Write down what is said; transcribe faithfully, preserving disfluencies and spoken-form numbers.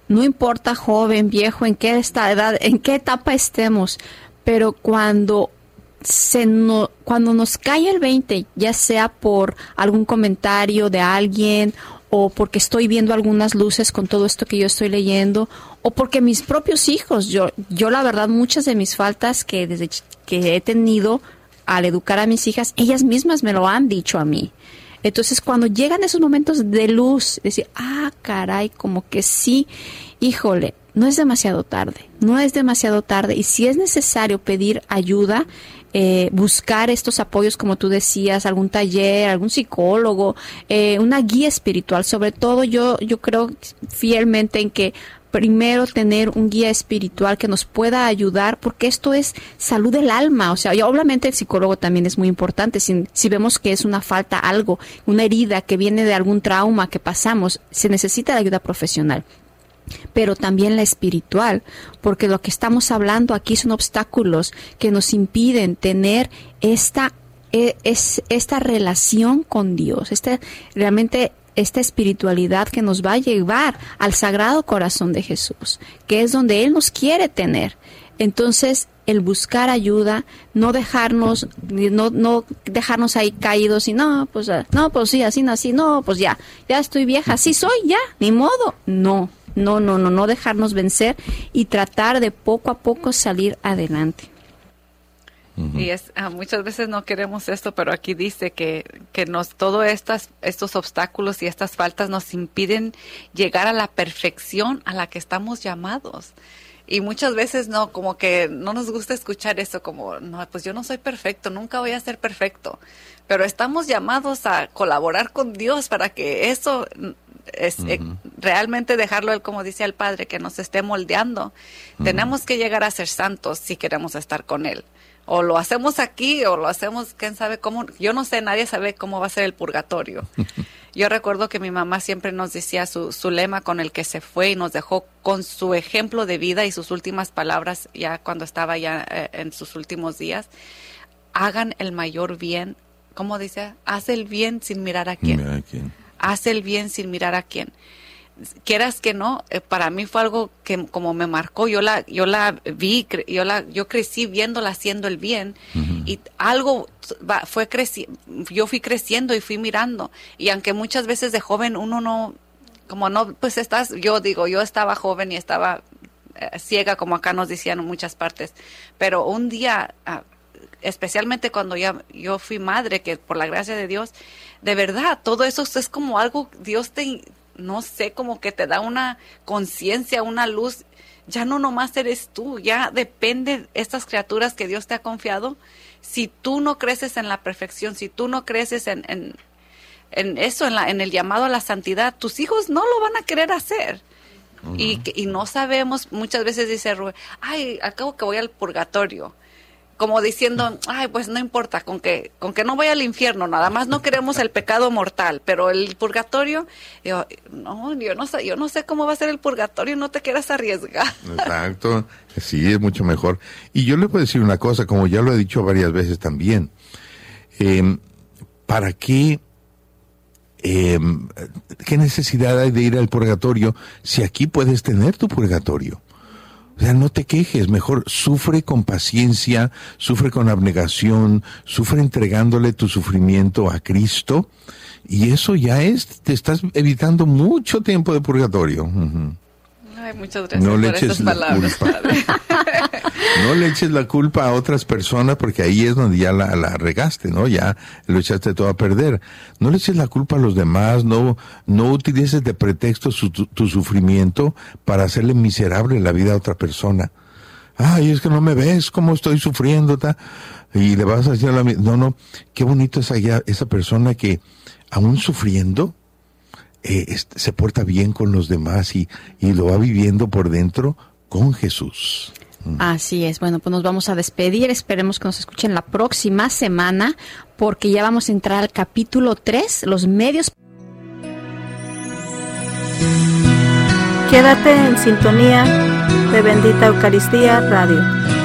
no importa joven, viejo, en qué esta edad, en qué etapa estemos, pero cuando se no, cuando nos cae el veinte, ya sea por algún comentario de alguien o porque estoy viendo algunas luces con todo esto que yo estoy leyendo, o porque mis propios hijos, yo, yo la verdad, muchas de mis faltas que desde que he tenido al educar a mis hijas, ellas mismas me lo han dicho a mí. Entonces, cuando llegan esos momentos de luz, decir, ah, caray, como que sí, híjole, no es demasiado tarde, no es demasiado tarde. Y si es necesario pedir ayuda, eh, buscar estos apoyos, como tú decías, algún taller, algún psicólogo, eh, una guía espiritual. Sobre todo, yo, yo creo fielmente en que primero tener un guía espiritual que nos pueda ayudar, porque esto es salud del alma. O sea, y obviamente el psicólogo también es muy importante. Si, si vemos que es una falta, algo, una herida que viene de algún trauma que pasamos, se necesita de ayuda profesional. Pero también la espiritual, porque lo que estamos hablando aquí son obstáculos que nos impiden tener esta, es, esta relación con Dios, esta, realmente esta espiritualidad que nos va a llevar al Sagrado Corazón de Jesús, que es donde Él nos quiere tener. Entonces, el buscar ayuda, no dejarnos, no, no dejarnos ahí caídos y no, pues, no, pues sí, así nací, no, pues ya, ya estoy vieja, así soy, ya, ni modo. No, no, no, no, no dejarnos vencer y tratar de poco a poco salir adelante. Uh-huh. Y es, ah, muchas veces no queremos esto, pero aquí dice que, que nos, todos estas, estos obstáculos y estas faltas nos impiden llegar a la perfección a la que estamos llamados. Y muchas veces no, como que no nos gusta escuchar eso, como, no, pues yo no soy perfecto, nunca voy a ser perfecto. Pero estamos llamados a colaborar con Dios para que eso es uh-huh. eh, realmente dejarlo Él, como dice el Padre, que nos esté moldeando. Uh-huh. Tenemos que llegar a ser santos si queremos estar con Él. O lo hacemos aquí, o lo hacemos, quién sabe cómo. Yo no sé, nadie sabe cómo va a ser el purgatorio. Yo recuerdo que mi mamá siempre nos decía su, su lema con el que se fue y nos dejó con su ejemplo de vida y sus últimas palabras ya cuando estaba ya eh, en sus últimos días. Hagan el mayor bien. ¿Cómo dice? Haz el bien sin mirar a quién. Mira a quién. Haz el bien sin mirar a quién. Quieras que no, eh, para mí fue algo que como me marcó. Yo la, yo la vi, cre, yo la, yo crecí viéndola haciendo el bien uh-huh. y algo va, fue creci, yo fui creciendo y fui mirando. Y aunque muchas veces de joven uno no, como no, pues estás, yo digo, yo estaba joven y estaba eh, ciega, como acá nos decían en muchas partes. Pero un día, uh, especialmente cuando ya yo fui madre, que por la gracia de Dios, de verdad, todo eso es como algo, Dios te, no sé, como que te da una conciencia, una luz. Ya no nomás eres tú, ya depende de estas criaturas que Dios te ha confiado. Si tú no creces en la perfección, si tú no creces en, en, en eso, en, la, en el llamado a la santidad, tus hijos no lo van a querer hacer. Uh-huh. Y, y no sabemos, muchas veces dice Rubén, ay, al cabo que voy al purgatorio. Como diciendo, ay, pues no importa, con que con que no vaya al infierno, nada más no queremos el pecado mortal, pero el purgatorio, yo, no, yo no sé, yo no sé cómo va a ser el purgatorio, no te quieras arriesgar. Exacto, sí, es mucho mejor. Y yo le puedo decir una cosa, como ya lo he dicho varias veces también, eh, ¿para qué, eh, qué necesidad hay de ir al purgatorio si aquí puedes tener tu purgatorio? O sea, no te quejes, mejor sufre con paciencia, sufre con abnegación, sufre entregándole tu sufrimiento a Cristo, y eso ya es, te estás evitando mucho tiempo de purgatorio. Uh-huh. Ay, muchas gracias no por le eches esas palabras, padre. No le eches la culpa a otras personas, porque ahí es donde ya la, la regaste, ¿no? Ya lo echaste todo a perder. No le eches la culpa a los demás, no, no utilices de pretexto su, tu, tu sufrimiento para hacerle miserable la vida a otra persona. Ay, es que no me ves cómo estoy sufriendo, ta. Y le vas a decir a la... No, no, qué bonito es allá esa persona que, aún sufriendo, eh, este, se porta bien con los demás y, y lo va viviendo por dentro con Jesús. Así es. Bueno, pues nos vamos a despedir. Esperemos que nos escuchen la próxima semana, porque ya vamos a entrar al capítulo tres, los medios. Quédate en sintonía de Bendita Eucaristía Radio.